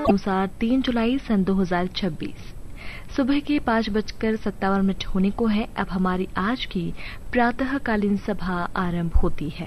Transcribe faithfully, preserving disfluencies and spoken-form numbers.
अनुसार तीन जुलाई सन दो हजार छब्बीस सुबह के पाँच बजकर सत्तावन मिनट होने को है। अब हमारी आज की प्रातःकालीन सभा आरंभ होती है।